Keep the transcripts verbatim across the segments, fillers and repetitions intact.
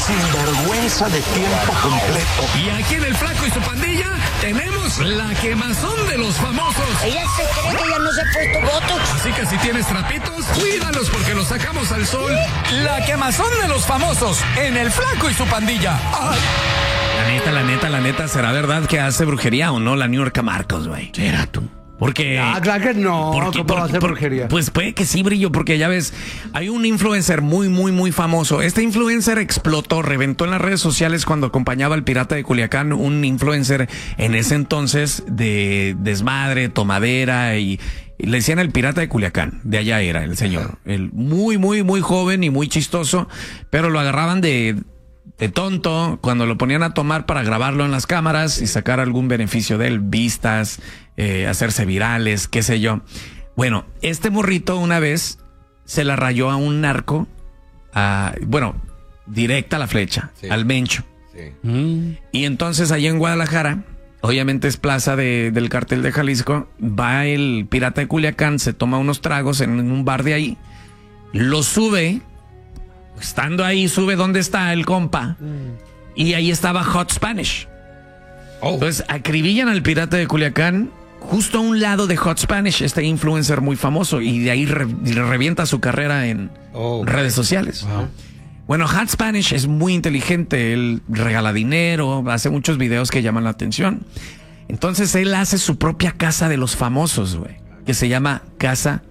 sinvergüenza de tiempo completo. Y aquí en El Flaco y su Pandilla tenemos la quemazón de los famosos. Ella se cree que ya no se ha puesto botox. Así que si tienes trapitos, cuídalos porque los sacamos al sol. La quemazón de los famosos en El Flaco y su Pandilla. ¡Ay! La neta, la neta, la neta, ¿será verdad que hace brujería o no la Niurka Marcos, güey? ¿Será tú? Porque... Ah, claro que no, porque, ¿cómo va a hacer por, brujería? Pues puede que sí, Brillo, porque ya ves, hay un influencer muy, muy, muy famoso. Este influencer explotó, reventó en las redes sociales cuando acompañaba al Pirata de Culiacán, un influencer en ese entonces de desmadre, tomadera y... y le decían el Pirata de Culiacán, de allá era el señor. El muy, muy, muy joven y muy chistoso, pero lo agarraban de... de tonto, cuando lo ponían a tomar para grabarlo en las cámaras y sacar algún beneficio de él, vistas, eh, hacerse virales, qué sé yo. Bueno, este morrito una vez se la rayó a un narco, a, bueno, directa a la flecha, sí, al Mencho. Sí. Mm. Y entonces allá en Guadalajara, obviamente es plaza de, del Cártel de Jalisco, va el Pirata de Culiacán, se toma unos tragos en, en un bar de ahí, lo sube... Estando ahí, sube donde está el compa. Mm. Y ahí estaba Hot Spanish. Oh. Entonces, acribillan al Pirata de Culiacán justo a un lado de Hot Spanish, este influencer muy famoso. Y de ahí re, revienta su carrera en oh, redes sociales. Wow. Bueno, Hot Spanish es muy inteligente. Él regala dinero, hace muchos videos que llaman la atención. Entonces, él hace su propia casa de los famosos, güey. Que se llama Casa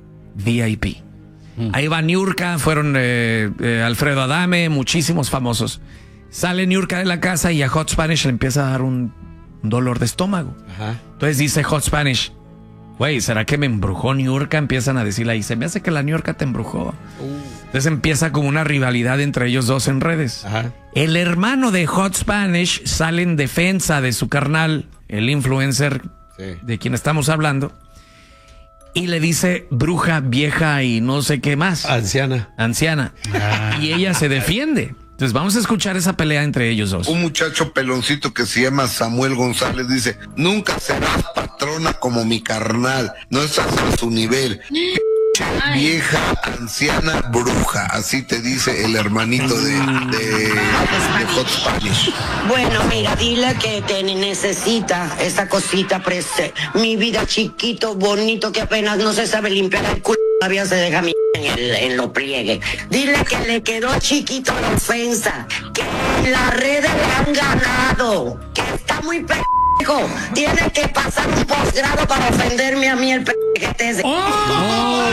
V I P. Ahí va Niurka, fueron eh, eh, Alfredo Adame, muchísimos famosos. Sale Niurka de la casa y a Hot Spanish le empieza a dar un, un dolor de estómago. Ajá. Entonces dice Hot Spanish, güey, ¿será que me embrujó Niurka? Empiezan a decirle ahí, se me hace que la Niurka te embrujó. Uh. Entonces empieza como una rivalidad entre ellos dos en redes. Ajá. El hermano de Hot Spanish sale en defensa de su carnal, el influencer sí. de quien estamos hablando. Y le dice bruja, vieja y no sé qué más. Anciana. Anciana. Ah. Y ella se defiende. Entonces vamos a escuchar esa pelea entre ellos dos. Un muchacho peloncito que se llama Samuel González dice, nunca serás patrona como mi carnal. No estás a su nivel. Ay. Vieja, anciana, bruja. Así te dice el hermanito de, de, de Hot Spanish. Bueno, mira, dile que te necesita esa cosita preste. Mi vida chiquito, bonito, que apenas no se sabe limpiar el culo, todavía se deja mi en, el, en lo pliegue. Dile que le quedó chiquito la ofensa, que las redes le han ganado, que está muy p***. Tiene que pasar un posgrado para ofenderme a mí el p***te ese. ¡Oh! ¡Oh!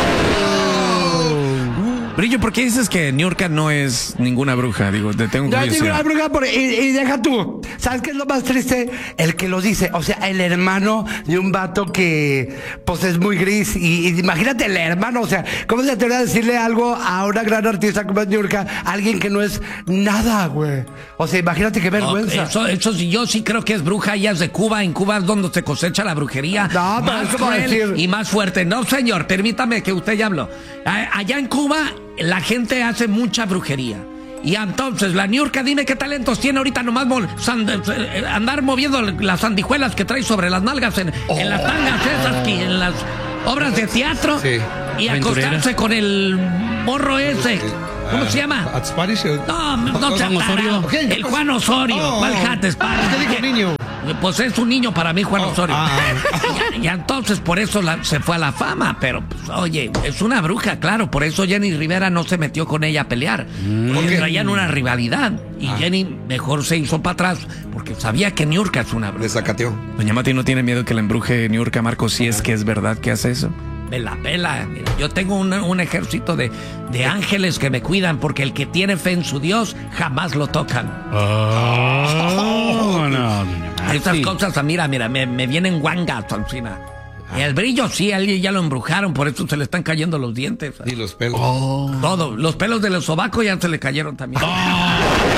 Brillo, ¿por qué dices que Niurka no es ninguna bruja? Digo, te tengo curiosidad. No es ninguna bruja, por, y, y deja tú. ¿Sabes qué es lo más triste? El que lo dice, o sea, el hermano de un vato que, pues, es muy gris. Y, y imagínate el hermano, o sea, ¿cómo se atreve a decirle algo a una gran artista como es Niurka? Alguien que no es nada, güey. O sea, imagínate qué vergüenza. No, eso, eso sí, yo sí creo que es bruja. Ella es de Cuba. En Cuba es donde se cosecha la brujería. No, pero más es como decir... y más fuerte. No, señor, permítame que usted ya habló. Allá en Cuba la gente hace mucha brujería. Y entonces, la Niurka, dime qué talentos tiene ahorita nomás mo andar moviendo las sandijuelas que trae sobre las nalgas en, oh. en las tangas esas, que en las obras de teatro. Sí. Y acostarse con el morro ese. ¿Cómo uh, se llama? No, no, no Juan Osorio. El Juan Osorio. Oh. ¿Cuál jates? ¿Qué dijo niño? Pues es un niño para mí, Juan oh, Osorio. Ah, y, y entonces por eso la, se fue a la fama. Pero, pues, oye, es una bruja, claro. Por eso Jenny Rivera no se metió con ella a pelear. Mm. Porque traían una rivalidad. Y ah. Jenny mejor se hizo para atrás porque sabía que Niurka es una bruja. Le sacateó. Doña Mati no tiene miedo que la embruje Niurka Marcos si es que es verdad que hace eso. Me la pela. Mira, yo tengo un, un ejército de, de ángeles que me cuidan porque el que tiene fe en su Dios jamás lo tocan. Oh, no, no, no. Estas sí. cosas, mira, mira, me, me vienen guangas encima. Ah. Y el brillo, sí, a él ya lo embrujaron, por eso se le están cayendo los dientes. Y los pelos. Oh. Todo. Los pelos del sobaco ya se le cayeron también. Oh.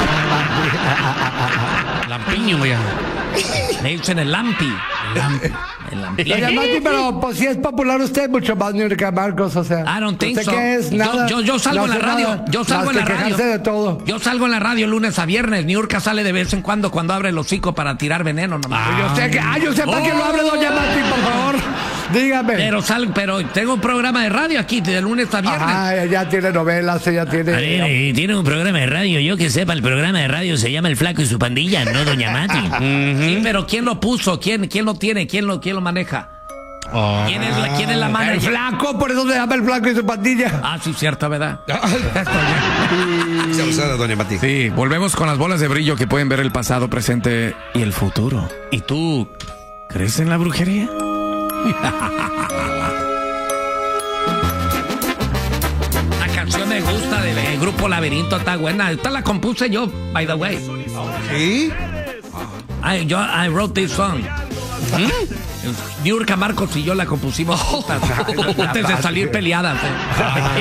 Lampiño, ya. Le dicen el lampi. El lampi. El lampi. Oye, Mati, pero pues si es popular usted, mucho más Niurka Marcos, o sea. I don't think ¿usted so. qué es? Nada. Yo, yo, yo salgo no en la radio. Nada, yo salgo en la radio. De todo. Yo salgo en la radio lunes a viernes. Niurka sale de vez en cuando cuando abre el hocico para tirar veneno nomás. Ah, yo sé que, ah, yo sé para oh. que lo abre doña Mati, por favor. Dígame. Pero sal, pero tengo un programa de radio aquí de lunes a viernes. Ajá, ya tiene novelas, ella tiene. A ver, eh, tiene un programa de radio. Yo que sepa, el programa de radio se llama El Flaco y su pandilla, no Doña Mati. Sí, pero ¿quién lo puso? ¿Quién, quién lo tiene? ¿Quién lo, quién lo maneja? Oh. ¿Quién es la, quién es la El manager? flaco, por eso se llama el flaco y su pandilla. Ah, sí, cierto, ¿verdad? Doña Mati. Sí, volvemos con las bolas de brillo que pueden ver el pasado, presente y el futuro. ¿Y tú crees en la brujería? La canción me gusta del grupo Laberinto, está buena. Esta la compuse yo, by the way. ¿Sí? I, yo, I wrote this song. Niurka Marcos y yo la compusimos juntas, antes de salir peleadas. ¿eh?